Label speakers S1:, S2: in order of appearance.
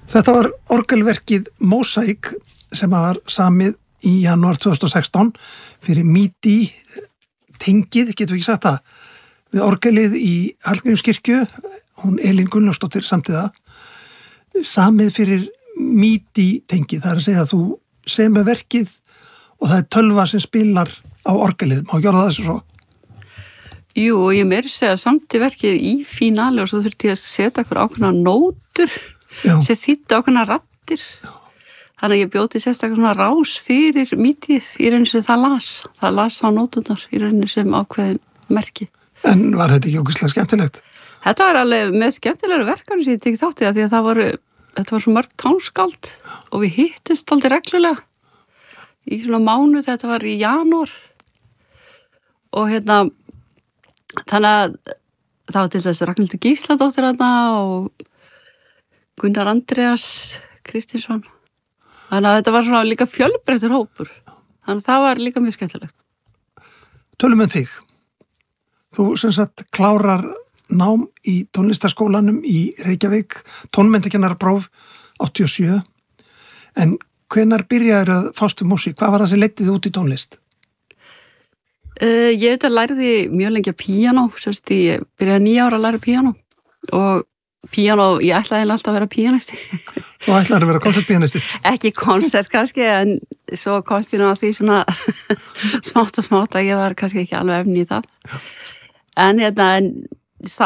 S1: Þetta var orgelverkið Mosaic sem var samið í janúar 2016 fyrir MIDI tengið, getum við ekki sagt það, við orgelið í Hallgrímskirkju, hún Elín Gunnlaugsdóttir samtíða, samið fyrir MIDI tengið, það er að segja að þú semur verkið og það er tölva sem spilar á orgelið, má ekki orða þessu svo?
S2: Jú, og ég meiri segja samti verkið í fínali og svo þurfti ég að setja okkur ákveðna nótur sem þýddi ákveðna raddir. Þannig að ég bjóti sérstaklega svona rás fyrir mítið í rauninni sem það las þá nóturnar í rauninni sem ákveðin merki. En
S1: var þetta ekki ógeðslega skemmtilegt?
S2: Þetta var alveg með skemmtilega verkefni sem ég tekið þátt í, því að þetta var svo mörg tónskáld og við hittist aldrei reglulega í svona mánuð, þetta var í janúar og þannig að það var til þess Ragnhildur Gísladóttir og Gunnar Andreas Kristinsson. Þannig að þetta var svona líka fjölbreyttur hópur. Þannig að það var líka mjög skemmtilegt.
S1: Tölum þig. Þú sem sagt klárar nám í tónlistarskólanum í Reykjavík, tónmenntakennarapróf 87. En hvenær byrjaðir að fást við músík? Hvað var það sem leiddi þig út í tónlist?
S2: Ég lærði mjög lengi að píanó, ég byrjaði 9 ára að læra píanó og píanó, ég ætlaði alltaf að vera píanisti.
S1: Þú ætlaði að vera konsertpíanisti? Ekki
S2: konsert kannski, en svo komst ég nú að því svona smátt að ég var kannski ekki alveg efni í það. En